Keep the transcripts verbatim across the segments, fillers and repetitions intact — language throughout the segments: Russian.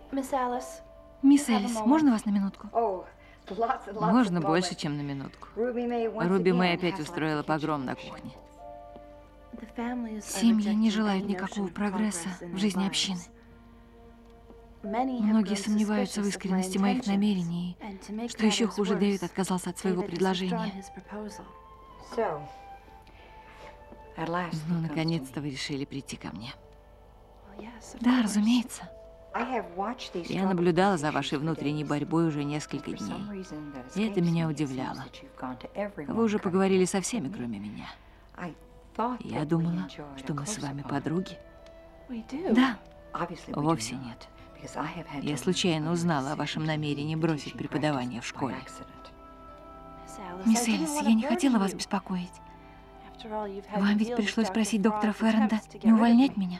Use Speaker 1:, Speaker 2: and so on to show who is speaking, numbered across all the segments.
Speaker 1: Мисс Элис, можно вас на минутку? Можно больше, чем на минутку. Руби Мэй опять устроила погром на кухне. Семьи не желают никакого прогресса в жизни общины. Многие сомневаются в искренности моих намерений. Что еще хуже, Дэвид отказался от своего предложения. Ну, наконец-то вы решили прийти ко мне. Да, разумеется. Я наблюдала за вашей внутренней борьбой уже несколько дней. И это меня удивляло. Вы уже поговорили со всеми, кроме меня. Я думала, что мы с вами подруги. Да. Вовсе нет. Я случайно узнала о вашем намерении бросить преподавание в школе. Мисс Элис, я не хотела вас беспокоить. Вам ведь пришлось просить доктора Ферренда не увольнять меня.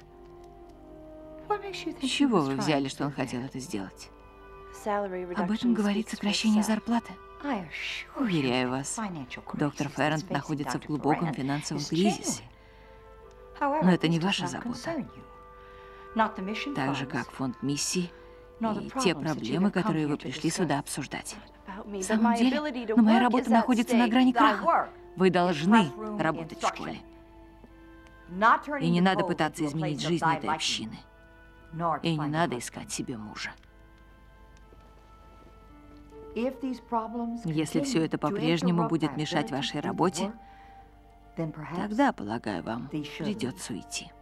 Speaker 2: С чего вы взяли, что он хотел это сделать?
Speaker 1: Об этом говорит сокращение зарплаты.
Speaker 2: Уверяю вас, доктор Ферренд находится в глубоком финансовом кризисе. Но это не ваша забота. Так же, как фонд миссии и те проблемы, которые вы пришли сюда обсуждать.
Speaker 1: В самом деле, но моя работа находится на грани краха.
Speaker 2: Вы должны работать в школе. И не надо пытаться изменить жизнь этой общины. И не надо искать себе мужа. Если все это по-прежнему будет мешать вашей работе, тогда, полагаю, вам придется уйти.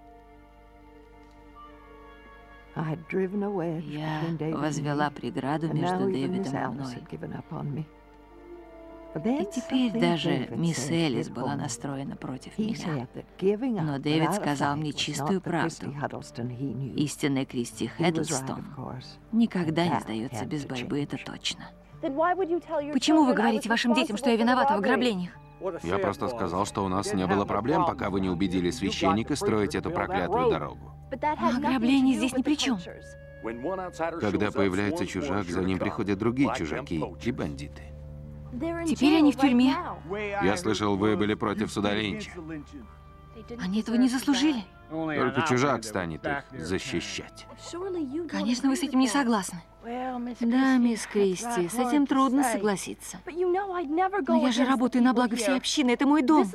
Speaker 2: Я возвела преграду между Дэвидом и мной. И теперь даже мисс Элис была настроена против меня. Но Дэвид сказал мне чистую правду. Истинная Кристи Хеддлстон никогда не сдается без борьбы, это точно.
Speaker 1: Почему вы говорите вашим детям, что я виновата в ограблениях?
Speaker 3: Я просто сказал, что у нас не было проблем, пока вы не убедили священника строить эту проклятую дорогу.
Speaker 1: Но ограбление здесь ни при чем.
Speaker 3: Когда появляется чужак, за ним приходят другие чужаки и бандиты.
Speaker 1: Теперь они в тюрьме.
Speaker 3: Я слышал, вы были против суда Линча.
Speaker 1: Они этого не заслужили.
Speaker 3: Только чужак станет их защищать.
Speaker 1: Конечно, вы с этим не согласны.
Speaker 2: Да, мисс Кристи, с этим трудно согласиться.
Speaker 1: Но я же работаю на благо всей общины, это мой дом.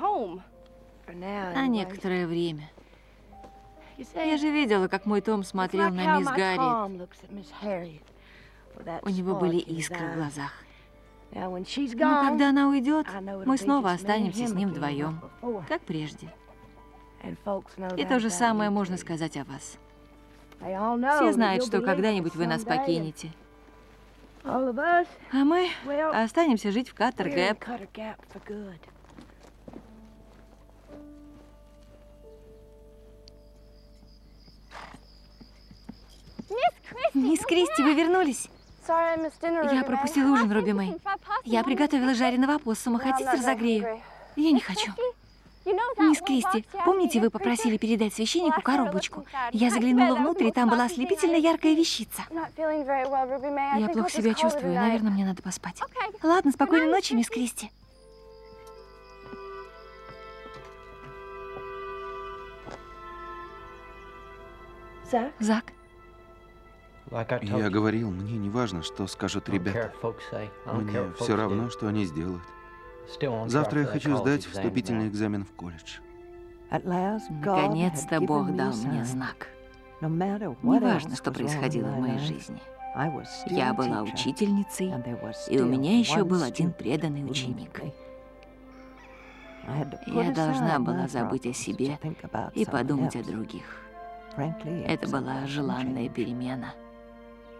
Speaker 2: На некоторое время. Я же видела, как мой Том смотрел на мисс Гарриет. У него были искры в глазах. Но когда она уйдет, мы снова останемся с ним вдвоем, как прежде. И то же самое можно сказать о вас. Все знают, что когда-нибудь вы нас покинете. А мы останемся жить в Каттер-Гэп.
Speaker 1: Мисс Кристи, вы вернулись? Я пропустила ужин, Руби Мэй. Я приготовила жареного опоссума. Хотите, разогрею? Я не хочу. Мисс Кристи, помните, вы попросили передать священнику коробочку? Я заглянула внутрь, и там была ослепительно яркая вещица. Я плохо себя чувствую, наверное, мне надо поспать. Ладно, спокойной ночи, мисс Кристи. Зак?
Speaker 3: Я говорил, мне не важно, что скажут ребята. Мне все равно, что они сделают. Завтра я хочу сдать вступительный экзамен в колледж.
Speaker 2: Наконец-то Бог дал мне знак. Неважно, что происходило в моей жизни. Я была учительницей, и у меня еще был один преданный ученик. Я должна была забыть о себе и подумать о других. Это была желанная перемена.